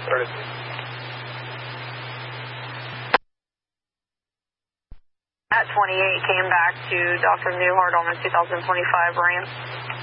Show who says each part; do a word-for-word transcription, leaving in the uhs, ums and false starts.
Speaker 1: started.
Speaker 2: At twenty-eight, came back to Doctor Newhart on the two thousand twenty-five ramp.